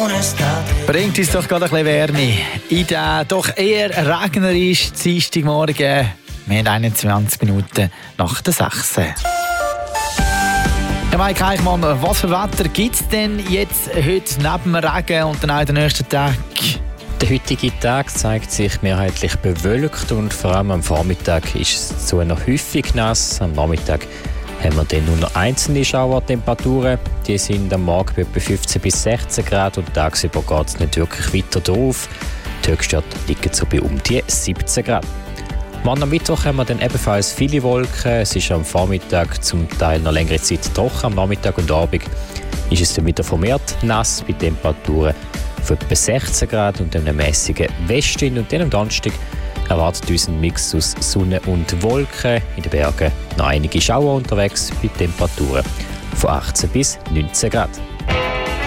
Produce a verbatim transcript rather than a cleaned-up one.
Bringt uns doch gerade ein bisschen Wärme in den doch eher regnerischen Dienstagmorgen. Wir haben einundzwanzig Minuten nach der sechs. Herr Mike Eichmann, was für Wetter gibt es denn jetzt heute neben dem Regen und dann auch in den nächsten Tagen? Der heutige Tag zeigt sich mehrheitlich bewölkt und vor allem am Vormittag ist es zu noch häufig nass. Am Nachmittag haben wir dann nur noch einzelne Schauertemperaturen. Die sind am Morgen bei etwa fünfzehn bis sechzehn Grad und tagsüber geht es nicht wirklich weiter drauf. Die Höchstwerte liegen so bei um die siebzehn Grad. Morgen am Mittwoch haben wir dann ebenfalls viele Wolken. Es ist am Vormittag zum Teil noch längere Zeit trocken. Am Nachmittag und Abend ist es dann wieder vermehrt nass bei Temperaturen von etwa sechzehn Grad und einem mäßigen Westwind. Und dann am Donnerstag erwartet uns ein Mix aus Sonne und Wolken. In den Bergen noch einige Schauer unterwegs bei Temperaturen von achtzehn bis neunzehn Grad.